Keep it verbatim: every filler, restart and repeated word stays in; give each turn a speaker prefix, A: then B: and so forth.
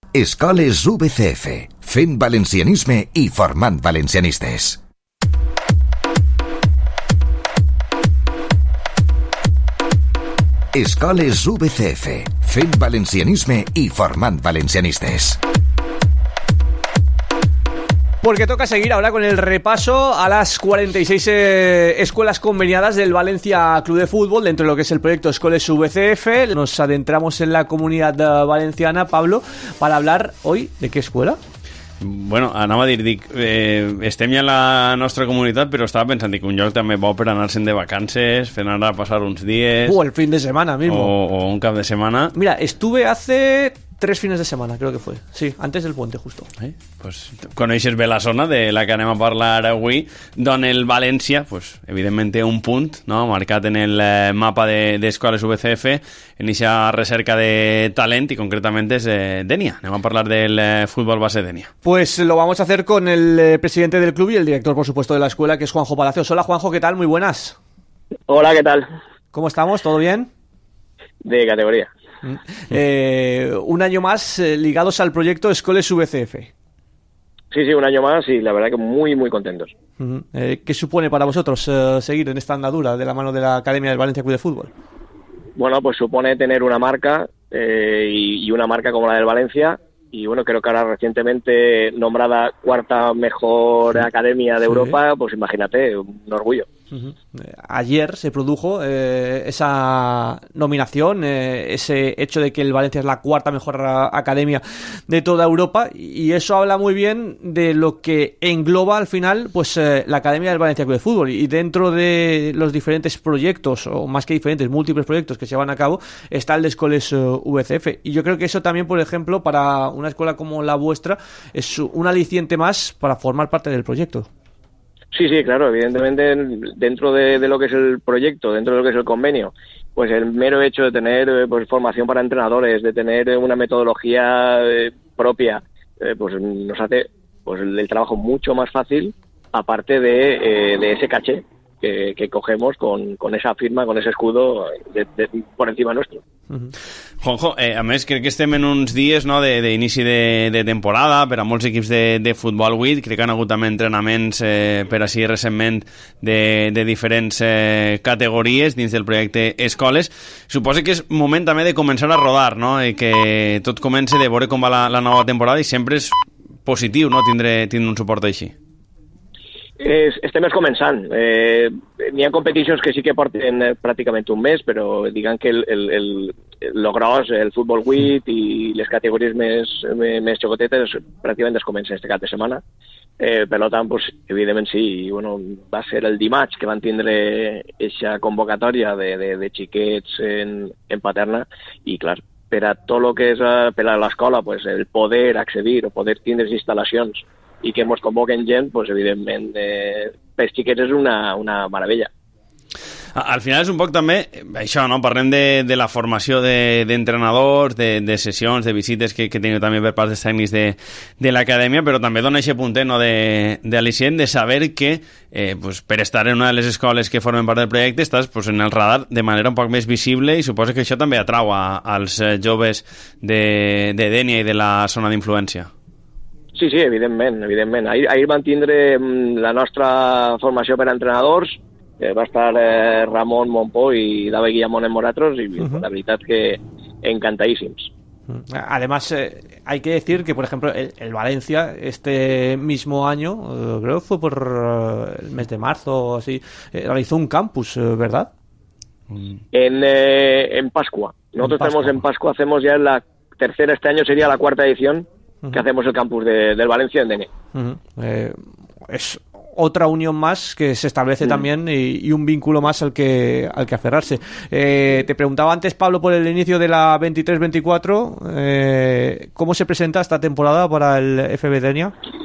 A: Escoles U B C F, fent valencianisme i formant valencianistes. Escoles U B C F, fent valencianisme i formant valencianistes.
B: Porque toca seguir ahora con el repaso a las cuarenta y seis eh, escuelas conveniadas del Valencia Club de Fútbol dentro de lo que es el proyecto Escoles U B C F. Nos adentramos en la comunidad valenciana, Pablo, para hablar hoy de qué escuela.
C: Bueno, anava a dir, dic, eh, estem ja a la nostra comunitat, però estava pensant que un lloc també bo per anar-se'n de vacances, fer anar a passar uns dies...
B: O el fin de semana mismo.
C: O, o un cap de semana.
B: Mira, estuve hace tres fines de semana, creo que fue. Sí, antes del puente, justo.
C: Eh? Pues, coneixes bé la zona de la que anem a parlar avui, d'on el València, pues, evidentment té un punt, no?, marcat en el eh, mapa d'Escoles de, U B C F, en aquesta recerca de talent, i concretament és eh, Denia. Anem a parlar del eh, futbol base Denia.
B: Pues lo vamos a hacer con el eh, presidente del club y el director, por supuesto, de la escuela, que es Juanjo Palacios. Hola, Juanjo, ¿qué tal? Muy buenas.
D: Hola, ¿qué tal?
B: ¿Cómo estamos? ¿Todo bien?
D: De categoría.
B: Eh, un año más eh, ligados al proyecto Escoles U B C F.
D: Sí, sí, un año más y la verdad que muy, muy contentos.
B: Uh-huh. Eh, ¿Qué supone para vosotros eh, seguir en esta andadura de la mano de la Academia del Valencia Club de Fútbol?
D: Bueno, pues supone tener una marca eh, y, y una marca como la del Valencia. Y bueno, creo que ahora recientemente nombrada cuarta mejor academia de Europa, sí. Pues imagínate, un orgullo.
B: Uh-huh. Ayer se produjo eh, esa nominación, eh, ese hecho de que el Valencia es la cuarta mejor academia de toda Europa, y eso habla muy bien de lo que engloba al final pues eh, la Academia del Valencia Club de Fútbol, y dentro de los diferentes proyectos, o más que diferentes, múltiples proyectos que se llevan a cabo, está el de Escoles uh, U B C F, y yo creo que eso también, por ejemplo, para una escuela como la vuestra es un aliciente más para formar parte del proyecto.
D: Sí, sí, claro, evidentemente dentro de, de lo que es el proyecto, dentro de lo que es el convenio, pues el mero hecho de tener pues, formación para entrenadores, de tener una metodología eh, propia, eh, pues nos hace pues el, el trabajo mucho más fácil, aparte de, eh, de ese caché que, que cogemos con, con esa firma, con ese escudo de, de, por encima nuestro.
C: Uh-huh. Juanjo, eh, a més crec que estem en uns dies, no, d'inici de, de, de temporada per a molts equips de, de futbol vuit. Crec que han hagut també entrenaments eh, per així recentment de, de diferents eh, categories dins del projecte Escoles. Suposo que és moment també de començar a rodar, no? I que tot comença de veure com va la, la nova temporada, i sempre és positiu, no?, tindre, tindre un suport així.
D: Es, estem es començant. Eh, n'hi ha competicions que sí que porten eh, pràcticament un mes, però diguem que el, el, el, el gros, el futbol vuit i les categories més, més, més xocotetes pràcticament es comencen este cap de setmana. Eh, per tant, pues, evidentment sí, i, bueno, va ser el dimarts que van tindre aquesta convocatòria de, de, de xiquets en, en Paterna, i clar, per a tot el que és per a l'escola, pues, el poder accedir o poder tindre instal·lacions i que ens convoquen gent, pues, evidentment, eh, pels xiquets és una, una meravella.
C: Al final és un poc també això, no? Parlem de, de la formació d'entrenadors, de, de, de sessions, de visites que, que teniu també per part dels tècnics de, de l'acadèmia, però també dona aquest puntet, no, d'al·licient de saber que eh, pues, per estar en una de les escoles que formen part del projecte estàs pues, en el radar de manera un poc més visible, i suposo que això també atrau a, als joves de, de Denia i de la zona d'influència.
D: Sí, sí, evidentment, evidentment. Ahir, ahir van tindre la nostra formació per a entrenadors, eh, va estar eh, Ramon Montpó i David Guillamón en Moratros, i uh-huh. La veritat que encantadísimos.
B: Además, eh, hay que decir que, por ejemplo, el, el Valencia este mismo año, eh, creo que fue por eh, el mes de marzo o así, eh, realizó un campus, eh, ¿verdad?
D: En, eh, en Pascua. Nosotros en Pascua. Tenemos en Pascua, hacemos ya la tercera, este año sería la cuarta edición, uh-huh. que hacemos el campus de, del Valencia en Denia.
B: Uh-huh. Eh, es otra unión más que se establece uh-huh. también, y, y un vínculo más al que al que aferrarse. Eh, te preguntaba antes, Pablo, por el inicio de la veintitrés veinticuatro, eh, ¿cómo se presenta esta temporada para el F B Denia?